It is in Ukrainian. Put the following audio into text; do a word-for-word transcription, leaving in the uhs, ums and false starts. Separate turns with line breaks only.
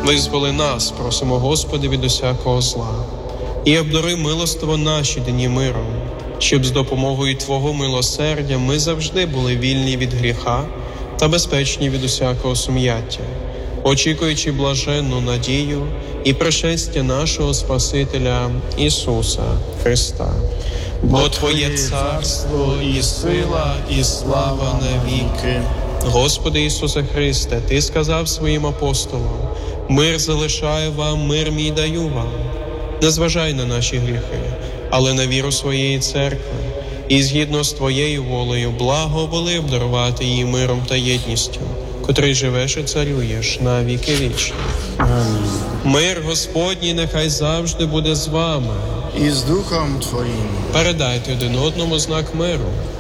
Визволи нас, просимо, Господи, від усякого зла. І обдари милостиво наші дні миром, щоб з допомогою Твого милосердя ми завжди були вільні від гріха та безпечні від усякого сум'яття, очікуючи блаженну надію і пришестя нашого Спасителя Ісуса Христа. Бо Твоє царство і сила, і слава навіки. Господи Ісусе Христе, Ти сказав своїм апостолам: «Мир залишаю вам, мир мій даю вам». Не зважай на наші гріхи, але на віру своєї церкви, і згідно з Твоєю волею благоволи обдарувати її миром та єдністю, котрий живеш і царюєш на віки вічні.
Амінь.
Мир Господній нехай завжди буде з вами.
І з Духом Твоїм.
Передайте один одному знак миру.